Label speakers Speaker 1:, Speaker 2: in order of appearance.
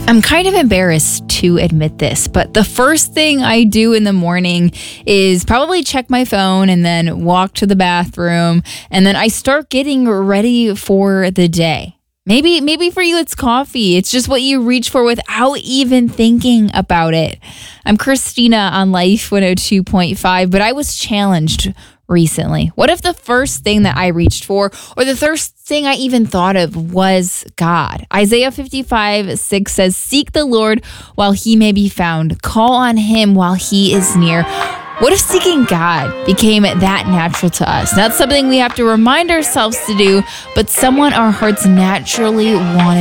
Speaker 1: I'm kind of embarrassed to admit this, but the first thing I do in the morning is probably check my phone and then walk to the bathroom, and then I start getting ready for the day. Maybe for you it's coffee. It's just what you reach for without even thinking about it. I'm Christina on Life 102.5, but I was challenged recently. What if the first thing that I reached for, or the first thing I even thought of, was God? Isaiah 55:6 says, "Seek the Lord while he may be found. Call on him while he is near." What if seeking God became that natural to us? Not something we have to remind ourselves to do, but someone our hearts naturally want